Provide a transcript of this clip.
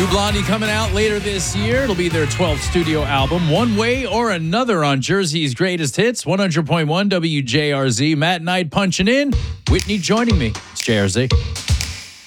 New Blondie coming out later this year. It'll be their 12th studio album, One Way or Another on Jersey's Greatest Hits, 100.1 WJRZ. Matt Knight punching in. Whitney joining me. It's JRZ.